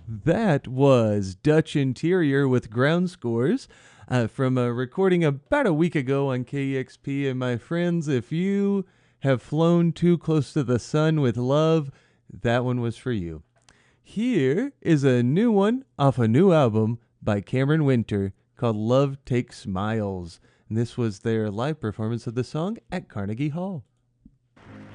That was Dutch Interior with Ground Scores from a recording about a week ago on KEXP. And my friends, if you have flown too close to the sun with love, that one was for you. Here is a new one off a new album by Cameron Winter called Love Takes Smiles. And this was their live performance of the song at Carnegie Hall.